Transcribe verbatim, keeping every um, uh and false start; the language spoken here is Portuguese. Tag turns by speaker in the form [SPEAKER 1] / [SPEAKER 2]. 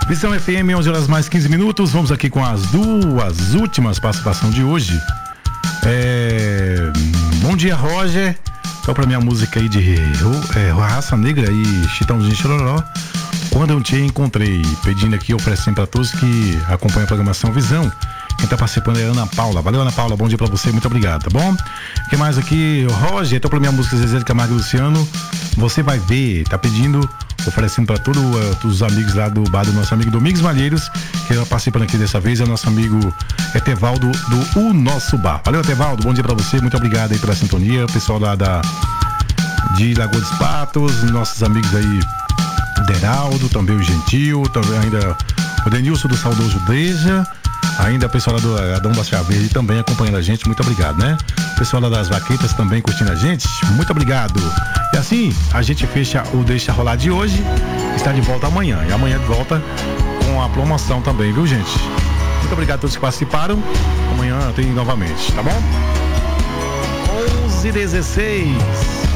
[SPEAKER 1] Visão F M, onze horas mais quinze minutos. Vamos aqui com as duas últimas participações de hoje. É... Bom dia, Roger. Então, pra minha música aí de é, Raça Negra e Chitãozinho Chororó, Quando Eu Te Encontrei. Pedindo aqui, oferecendo pra todos que acompanham a programação Visão. Quem tá participando é a Ana Paula. Valeu, Ana Paula, bom dia pra você, muito obrigado, tá bom? O que mais aqui? Roger, então pra minha música Zezé de Camargo e Luciano, Você Vai Ver, tá pedindo, oferecendo pra todo, uh, todos os amigos lá do bar do nosso amigo Domingos Malheiros, que tá participando aqui dessa vez, é o nosso amigo Etevaldo do O Nosso Bar. Valeu, Etevaldo, bom dia pra você, muito obrigado aí pela sintonia, o pessoal lá da de Lagoa dos Patos, nossos amigos aí, Deraldo, também o Gentil, também ainda o Denilson do Saudoso Deja, ainda o pessoal lá do Adão Baixar Verde também acompanhando a gente, muito obrigado, né? O pessoal lá das Vaquetas também curtindo a gente, muito obrigado. E assim, a gente fecha o Deixa Rolar de hoje, está de volta amanhã, e amanhã de volta com a promoção também, viu, gente? Muito obrigado a todos que participaram, amanhã tem novamente, tá bom? onze e dezesseis.